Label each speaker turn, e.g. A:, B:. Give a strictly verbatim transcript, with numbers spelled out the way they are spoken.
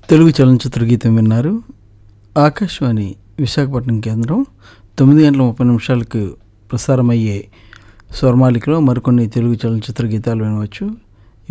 A: తెలుగు చలనచిత్ర గీతం విన్నారు. ఆకాశవాణి విశాఖపట్నం కేంద్రం తొమ్మిది గంటల ముప్పై నిమిషాలకు ప్రసారమయ్యే స్వర్మాలికలో మరికొన్ని తెలుగు చలనచిత్ర గీతాలు వినవచ్చు.